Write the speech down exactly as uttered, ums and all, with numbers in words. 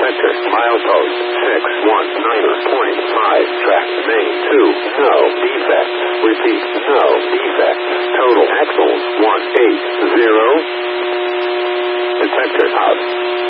Detector. Milepost six one niner point five. Track main two. No defects. Repeat. No defects. Total axles one eight zero. Detector out.